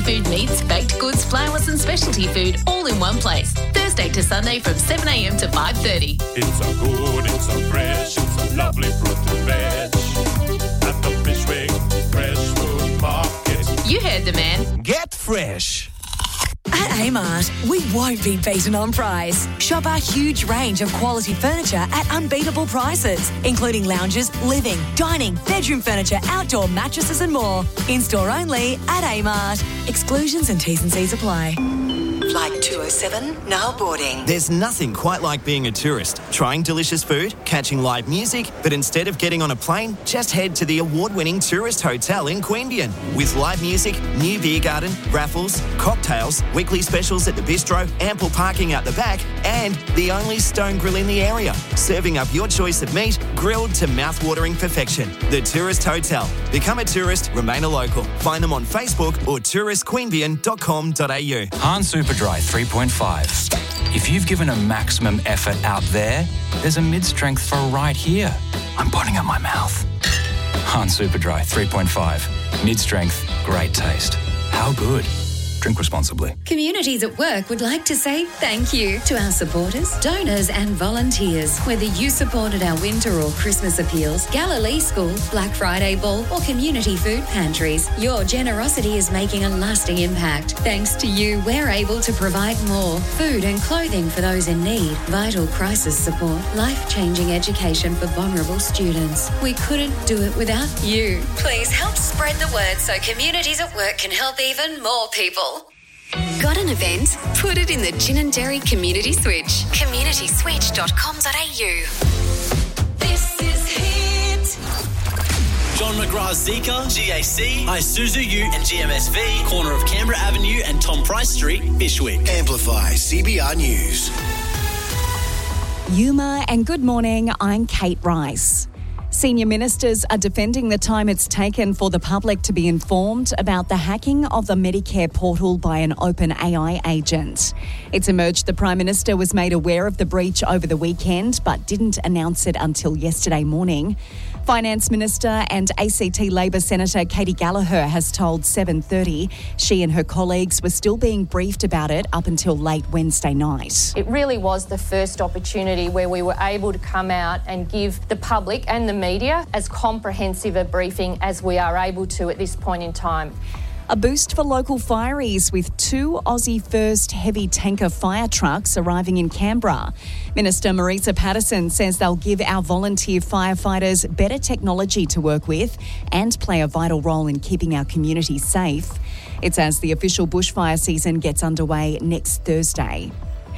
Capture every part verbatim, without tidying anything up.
Seafood meats, baked goods, flours and specialty food all in one place. Thursday to Sunday from seven a m to five thirty. It's so good, it's so fresh, it's a lovely fruit and veg. At the Fishwick Fresh Food Market. You heard the man. Get fresh. At Amart, we won't be beaten on price. Shop our huge range of quality furniture at unbeatable prices, including lounges, living, dining, bedroom furniture, outdoor mattresses and more. In-store only at Amart. Exclusions and T's and C's apply. Flight two oh seven, now boarding. There's nothing quite like being a tourist, trying delicious food, catching live music, but instead of getting on a plane, just head to the award-winning Tourist Hotel in Queanbeyan. With live music, new beer garden, raffles, cocktails, weekly specials at the bistro, ample parking out the back, and the only stone grill in the area, serving up your choice of meat, grilled to mouth-watering perfection. The Tourist Hotel. Become a tourist, remain a local. Find them on Facebook or tourist queanbeyan dot com dot a u. Han Superdry three point five. If you've given a maximum effort out there, there's a mid-strength for right here. I'm putting in my mouth. Han Superdry three point five. Mid-strength, great taste. How good? Drink responsibly. Communities at Work would like to say thank you to our supporters, donors and volunteers. Whether you supported our winter or Christmas appeals, Galilee School, Black Friday Ball or community food pantries, your generosity is making a lasting impact. Thanks to you, we're able to provide more food and clothing for those in need, vital crisis support, life-changing education for vulnerable students. We couldn't do it without you. Please help spread the word so Communities at Work can help even more people. Got an event? Put it in the Ginninderry Community Switch. community switch dot com dot a u. This is Hit. John McGrath's Zika, G A C, Isuzu U and G M S V, corner of Canberra Avenue and Tom Price Street, Bishwick. Amplify C B R News. Yuma and good morning, I'm Kate Rice. Senior ministers are defending the time it's taken for the public to be informed about the hacking of the Medicare portal by an OpenAI agent. It's emerged the Prime Minister was made aware of the breach over the weekend but didn't announce it until yesterday morning. Finance Minister and A C T Labor Senator Katie Gallagher has told seven thirty she and her colleagues were still being briefed about it up until late Wednesday night. It really was the first opportunity where we were able to come out and give the public and the media as comprehensive a briefing as we are able to at this point in time. A boost for local fireys with two Aussie first heavy tanker fire trucks arriving in Canberra. Minister Marisa Patterson says they'll give our volunteer firefighters better technology to work with and play a vital role in keeping our community safe. It's as the official bushfire season gets underway next Thursday.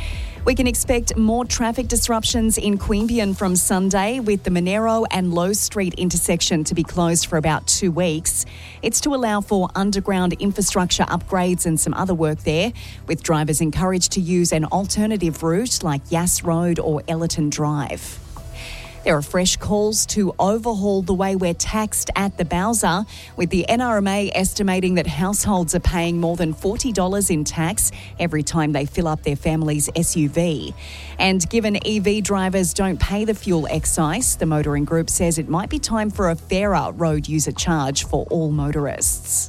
We can expect more traffic disruptions in Queanbeyan from Sunday, with the Monero and Low Street intersection to be closed for about two weeks. It's to allow for underground infrastructure upgrades and some other work there, with drivers encouraged to use an alternative route like Yass Road or Ellerton Drive. There are fresh calls to overhaul the way we're taxed at the Bowser, with the N R M A estimating that households are paying more than forty dollars in tax every time they fill up their family's S U V. And given E V drivers don't pay the fuel excise, the motoring group says it might be time for a fairer road user charge for all motorists.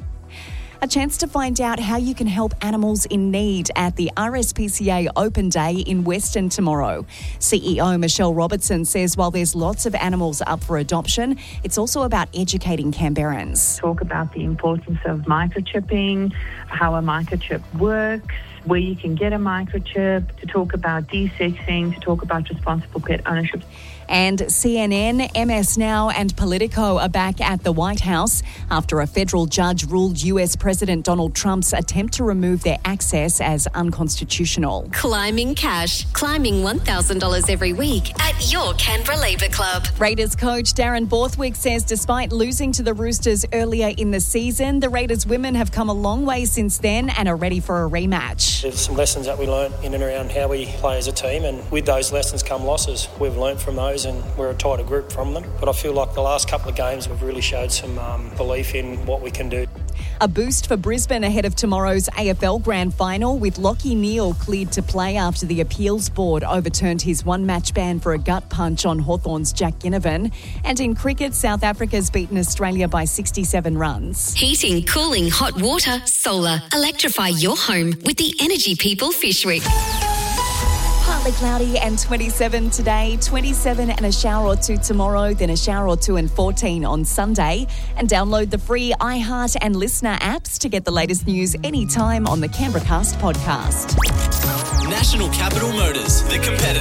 A chance to find out how you can help animals in need at the R S P C A Open Day in Western tomorrow. C E O Michelle Robertson says while there's lots of animals up for adoption, it's also about educating Canberrans. Talk about the importance of microchipping, how a microchip works, where you can get a microchip, to talk about desexing, to talk about responsible pet ownership. And C N N, M S Now and Politico are back at the White House after a federal judge ruled U S President Donald Trump's attempt to remove their access as unconstitutional. Climbing cash. Climbing one thousand dollars every week at your Canberra Labour Club. Raiders coach Darren Borthwick says despite losing to the Roosters earlier in the season, the Raiders women have come a long way since then and are ready for a rematch. There's some lessons that we learnt in and around how we play as a team, and with those lessons come losses. We've learnt from those and we're a tighter group from them. But I feel like the last couple of games we've really showed some um, belief in what we can do. A boost for Brisbane ahead of tomorrow's A F L Grand Final, with Lachie Neale cleared to play after the appeals board overturned his one-match ban for a gut punch on Hawthorn's Jack Ginnivan. And in cricket, South Africa's beaten Australia by sixty-seven runs. Heating, cooling, hot water, solar. Electrify your home with the Energy People Fishwick. Partly cloudy and twenty-seven today, twenty-seven and a shower or two tomorrow, then a shower or two and fourteen on Sunday. And download the free iHeart and Listener apps to get the latest news anytime on the Canberra Cast podcast. National Capital Motors, the competitor.